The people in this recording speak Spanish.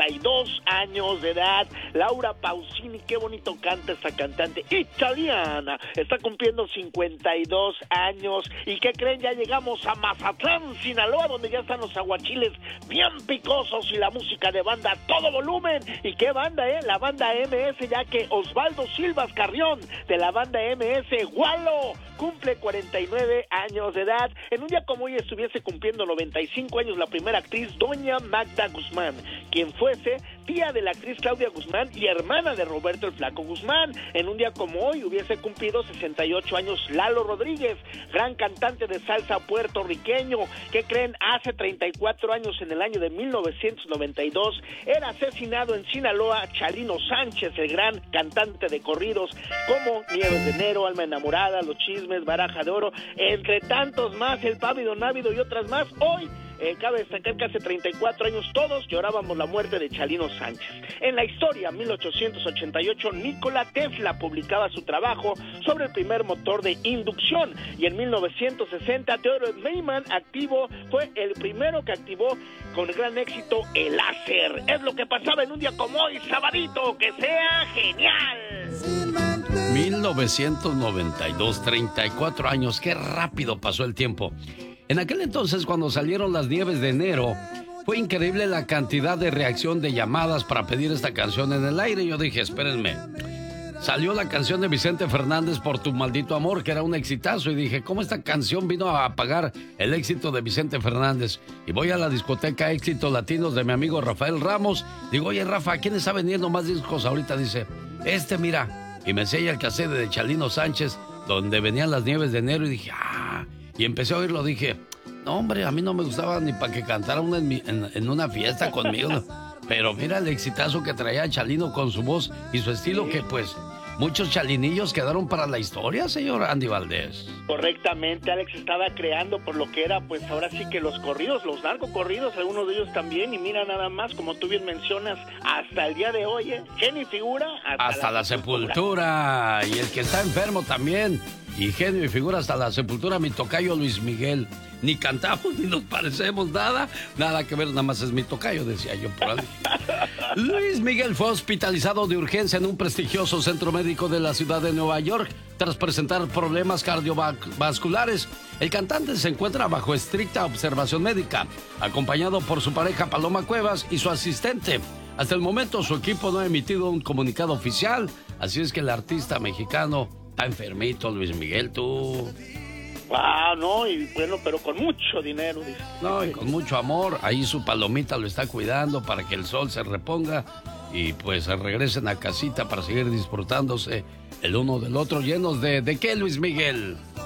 52 años de edad. Laura Pausini, qué bonito canta esta cantante italiana. Está cumpliendo 52 años. ¿Y qué creen? Ya llegamos a Mazatlán, Sinaloa, donde ya están los aguachiles bien picosos y la música de banda a todo volumen. ¿Y qué banda, La banda MS, ya que Osvaldo Silvas Carrión, de la banda MS, Gualo, cumple 49 años de edad. En un día como hoy estuviese cumpliendo 95 años la primera actriz, doña Magda Guzmán, quien fuese tía de la actriz Claudia Guzmán y hermana de Roberto el Flaco Guzmán. En un día como hoy hubiese cumplido 68 años Lalo Rodríguez, gran cantante de salsa puertorriqueño. ¿Qué creen? Hace 34 años, en el año de 1992, era asesinado en Sinaloa Chalino Sánchez, el gran cantante de corridos como Nieves de Enero, Alma Enamorada, Los Chismes, Baraja de Oro, entre tantos más, El Pávido Návido y otras más. Hoy cabe destacar que hace 34 años todos llorábamos la muerte de Chalino Sánchez. En la historia, 1888, Nikola Tesla publicaba su trabajo sobre el primer motor de inducción, y en 1960 Theodore Meiman fue el primero que activó con gran éxito el láser. Es lo que pasaba en un día como hoy, sabadito. ¡Que sea genial! 1992, 34 años, qué rápido pasó el tiempo. En aquel entonces, cuando salieron las Nieves de Enero, fue increíble la cantidad de reacción de llamadas para pedir esta canción en el aire. Yo dije, espérenme, salió la canción de Vicente Fernández, Por tu maldito amor, que era un exitazo, y dije, ¿cómo esta canción vino a apagar el éxito de Vicente Fernández? Y voy a la discoteca Éxitos Latinos de mi amigo Rafael Ramos. Digo, oye, Rafa, ¿quién está vendiendo más discos ahorita? Dice, mira. Y me enseña el cassette de Chalino Sánchez, donde venían las Nieves de Enero, y dije, y empecé a oírlo. Dije, no, hombre, a mí no me gustaba ni para que cantara en una fiesta conmigo. No. Pero mira el exitazo que traía Chalino con su voz y su estilo, que pues muchos chalinillos quedaron para la historia, señor Andy Valdés. Correctamente, Alex estaba creando por lo que era, pues ahora sí que los corridos, los narcocorridos, algunos de ellos también, y mira nada más, como tú bien mencionas, hasta el día de hoy, genio y figura, hasta la sepultura. Y el que está enfermo también, y genio y figura hasta la sepultura, mi tocayo Luis Miguel. Ni cantamos, ni nos parecemos nada que ver, nada más es mi tocayo, decía yo por ahí. Luis Miguel fue hospitalizado de urgencia en un prestigioso centro médico de la ciudad de Nueva York tras presentar problemas cardiovasculares. El cantante se encuentra bajo estricta observación médica, acompañado por su pareja Paloma Cuevas y su asistente. Hasta el momento su equipo no ha emitido un comunicado oficial, así es que el artista mexicano está enfermito, Luis Miguel, tú. No, y bueno, pero con mucho dinero, dice. No, y con mucho amor. Ahí su palomita lo está cuidando para que el sol se reponga y pues regresen a casita para seguir disfrutándose el uno del otro, llenos ¿de qué, Luis Miguel?